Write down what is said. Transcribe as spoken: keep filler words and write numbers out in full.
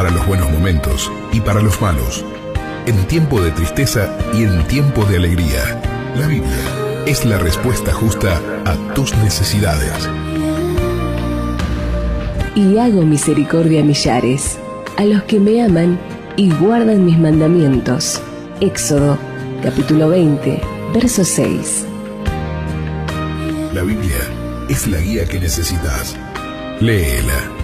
para los buenos momentos y para los malos, en tiempo de tristeza y en tiempo de alegría. La Biblia es la respuesta justa a tus necesidades. Y hago misericordia a millares, a los que me aman y guardan mis mandamientos. Éxodo, capítulo veinte, verso seis. La Biblia es la guía que necesitas. Léela.